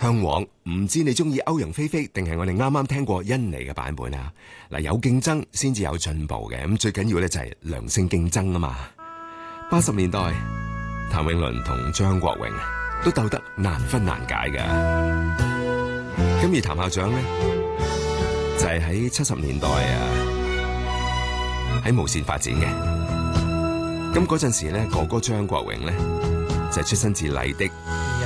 向往，唔知你中意歐陽菲菲定係我哋啱啱聽過甄妮嘅版本啊？嗱，有競爭先至有進步嘅，咁最緊要咧就係良性競爭啊嘛。80年代，譚詠麟同張國榮都鬥得難分難解嘅。咁而譚校長咧就係喺70年代喺無線發展嘅。咁嗰陣時咧，哥哥張國榮咧就係出身自麗的。